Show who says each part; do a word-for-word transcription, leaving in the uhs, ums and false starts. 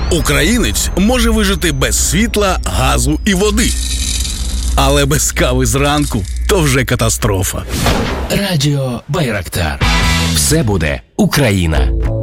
Speaker 1: Українець може вижити без світла, газу і води. Але без кави зранку – то вже катастрофа.
Speaker 2: Радіо Байрактар. Все буде Україна.